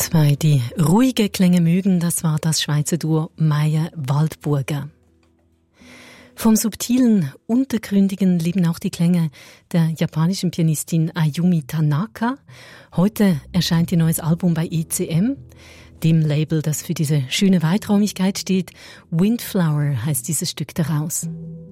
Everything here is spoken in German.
Bei die ruhige Klänge mögen, das war das Schweizer Duo Meyer-Waldburger. Vom subtilen, untergründigen leben auch die Klänge der japanischen Pianistin Ayumi Tanaka. Heute erscheint ihr neues Album bei ECM, dem Label, das für diese schöne Weiträumigkeit steht. Windflower heißt dieses Stück daraus.